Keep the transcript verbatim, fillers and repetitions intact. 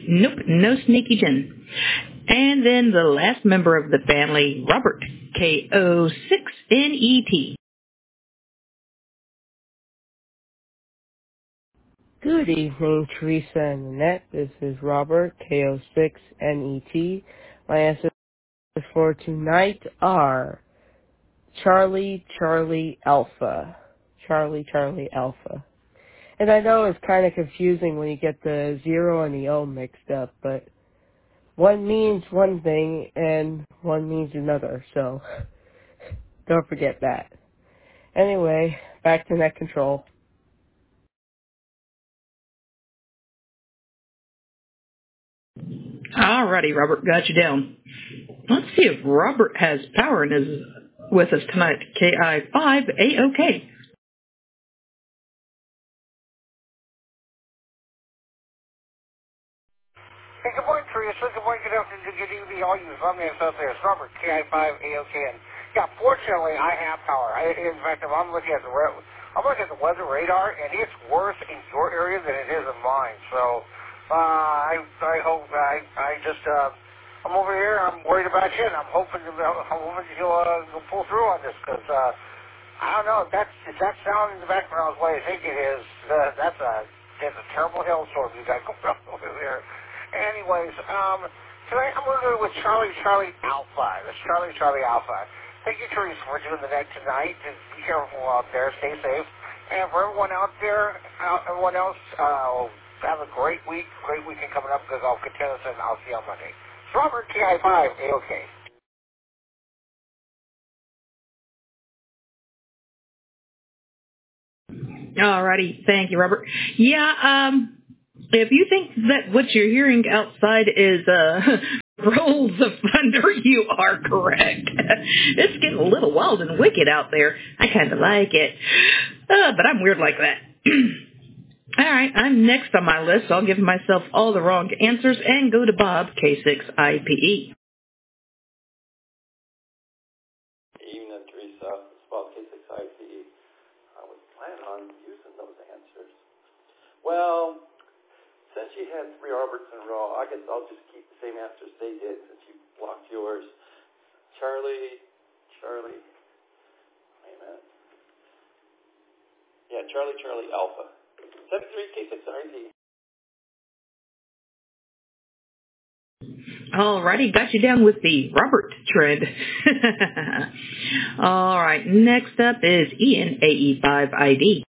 Nope, no sneaky Jen. And then the last member of the family, Robert, K O six N E T. Good evening, Teresa and Annette. This is Robert, K O six N E T. My answers for tonight are Charlie, Charlie, Alpha. Charlie, Charlie, Alpha. And I know it's kind of confusing when you get the zero and the O mixed up, but one means one thing and one means another, so don't forget that. Anyway, back to net control. Alrighty, Robert, got you down. Let's see if Robert has power and is with us tonight. K I five A O K. Hey, good morning, Teresa. Good morning, good afternoon, good evening, all you Zombies out there. It's Robert, K I five A O K. And yeah, fortunately, I have power. I, in fact, if I'm looking at the I'm looking at the weather radar, and it's worse in your area than it is in mine. So uh, I I hope I I just uh, I'm over here. I'm worried about you, and I'm hoping to, I'm hoping you'll uh, pull through on this because uh, I don't know if that's if that sound in the background is what I think it is. Uh, that's a it's a terrible hailstorm you got going on over there. Anyways, um, tonight I'm going to go with Charlie, Charlie, Alpha. That's Charlie, Charlie, Alpha. Thank you, Teresa, for doing the net tonight. And be careful out there. Stay safe. And for everyone out there, uh, everyone else, uh, have a great week, great weekend coming up because I'll contend and I'll see you on Monday. It's Robert, K I five, A O K. Alrighty, thank you, Robert. Yeah, um... if you think that what you're hearing outside is uh, rolls of thunder, you are correct. It's getting a little wild and wicked out there. I kind of like it. Uh, but I'm weird like that. All right, I'm next on my list, so I'll give myself all the wrong answers and go to Bob, K six I P E. Evening, Teresa. It's Bob, K six I P E. I was planning on using those answers. Well, since you had three Roberts in a row, I guess I'll just keep the same answers they did since you blocked yours. Charlie, Charlie, wait a minute. Yeah, Charlie, Charlie, Alpha. seventy-three K six R Z. Alrighty, got you down with the Robert trend. All right, next up is Ian, A E five I D.